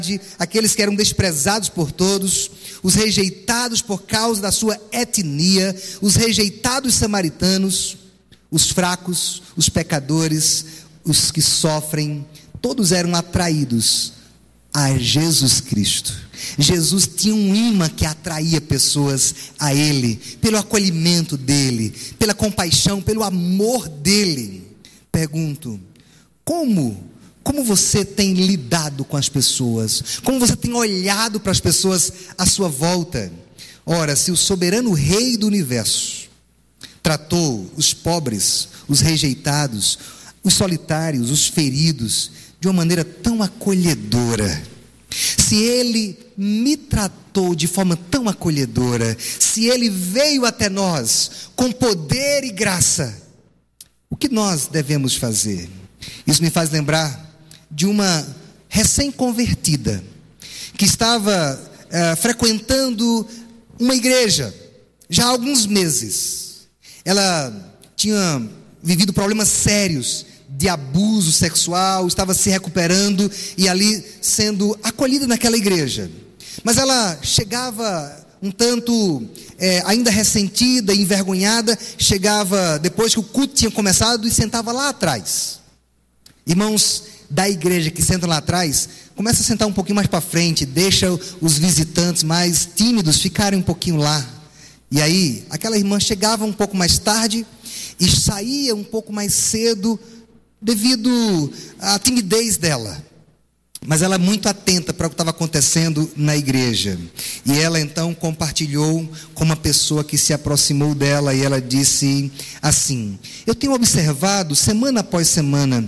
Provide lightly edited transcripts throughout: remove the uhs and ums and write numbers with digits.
aqueles que eram desprezados por todos, os rejeitados por causa da sua etnia, os rejeitados samaritanos, os fracos, os pecadores, os que sofrem, todos eram atraídos a Jesus Cristo. Jesus tinha um imã que atraía pessoas a Ele, pelo acolhimento dEle, pela compaixão, pelo amor dEle. Pergunto, como você tem lidado com as pessoas? Como você tem olhado para as pessoas à sua volta? Ora, se o soberano Rei do Universo tratou os pobres, os rejeitados, os solitários, os feridos, de uma maneira tão acolhedora, se Ele me tratou de forma tão acolhedora, se Ele veio até nós com poder e graça, o que nós devemos fazer? Isso me faz lembrar de uma recém-convertida que estava frequentando uma igreja já há alguns meses. Ela tinha vivido problemas sérios de abuso sexual, estava se recuperando e ali sendo acolhida naquela igreja. Mas ela chegava um tanto ainda ressentida, envergonhada, chegava depois que o culto tinha começado e sentava lá atrás. Irmãos da igreja que sentam lá atrás, começa a sentar um pouquinho mais para frente, deixa os visitantes mais tímidos ficarem um pouquinho lá. E aí, aquela irmã chegava um pouco mais tarde e saía um pouco mais cedo devido à timidez dela. Mas ela muito atenta para o que estava acontecendo na igreja. E ela então compartilhou com uma pessoa que se aproximou dela e ela disse assim: eu tenho observado semana após semana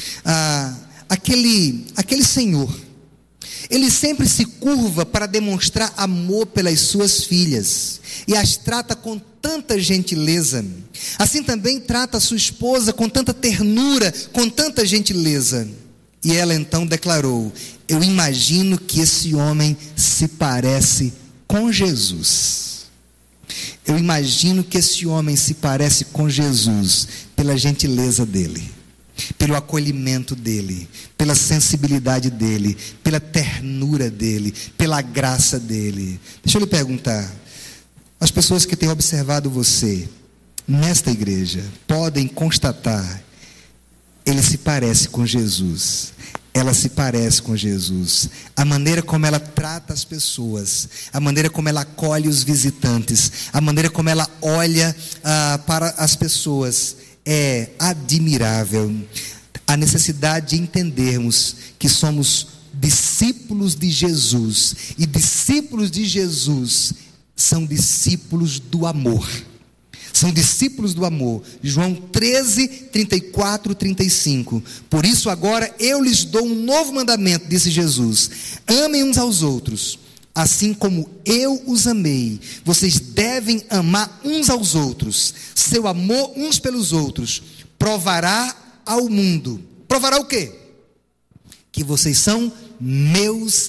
aquele senhor, ele sempre se curva para demonstrar amor pelas suas filhas e as trata com tanta gentileza. Assim também trata a sua esposa com tanta ternura, com tanta gentileza. E ela então declarou: eu imagino que esse homem se parece com Jesus. Eu imagino que esse homem se parece com Jesus pela gentileza dele, pelo acolhimento dele, pela sensibilidade dele, pela ternura dele, pela graça dele. Deixa eu lhe perguntar, as pessoas que têm observado você nesta igreja podem constatar: ele se parece com Jesus, ela se parece com Jesus. A maneira como ela trata as pessoas, a maneira como ela acolhe os visitantes, a maneira como ela olha para as pessoas é admirável. A necessidade de entendermos que somos discípulos de Jesus, e discípulos de Jesus são discípulos do amor. São discípulos do amor. João 13, 34, 35. Por isso agora eu lhes dou um novo mandamento, disse Jesus: amem uns aos outros, assim como eu os amei. Vocês devem amar uns aos outros. Seu amor uns pelos outros provará ao mundo. Provará o quê? Que vocês são meus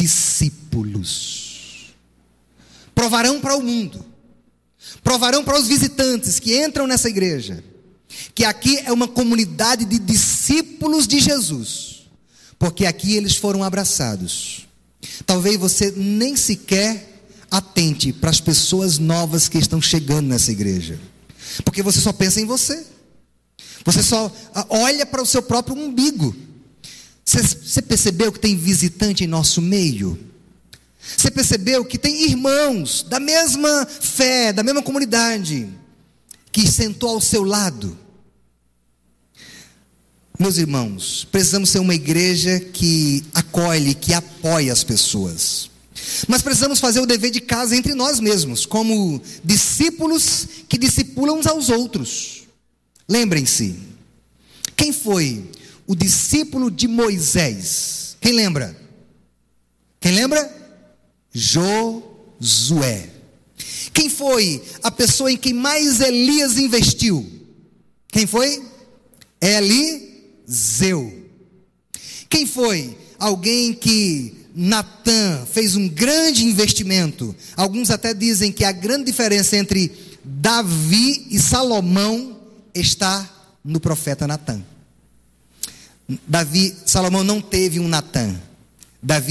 discípulos. Provarão para o mundo. Provarão para os visitantes que entram nessa igreja que aqui é uma comunidade de discípulos de Jesus, porque aqui eles foram abraçados. Talvez você nem sequer atente para as pessoas novas que estão chegando nessa igreja, porque você só pensa em você. Você só olha para o seu próprio umbigo. Você percebeu que tem visitante em nosso meio? Você percebeu que tem irmãos da mesma fé, da mesma comunidade, que sentou ao seu lado? Meus irmãos, precisamos ser uma igreja que acolhe, que apoia as pessoas. Mas precisamos fazer o dever de casa entre nós mesmos, como discípulos que discipulam uns aos outros. Lembrem-se, quem foi o discípulo de Moisés? Quem lembra? Quem lembra? Josué. Quem foi a pessoa em quem mais Elias investiu? Quem foi? Eliseu. Quem foi alguém que Natã fez um grande investimento? Alguns até dizem que a grande diferença entre Davi e Salomão está no profeta Natã. Salomão não teve um Natã. Davi